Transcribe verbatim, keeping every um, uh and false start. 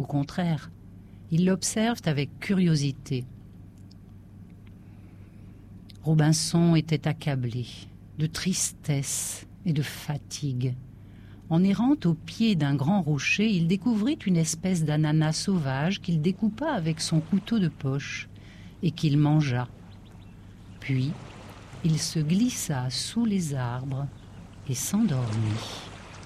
Au contraire, ils l'observent avec curiosité. Robinson était accablé de tristesse et de fatigue. En errant au pied d'un grand rocher, il découvrit une espèce d'ananas sauvage qu'il découpa avec son couteau de poche et qu'il mangea. Puis, il se glissa sous les arbres et s'endormit.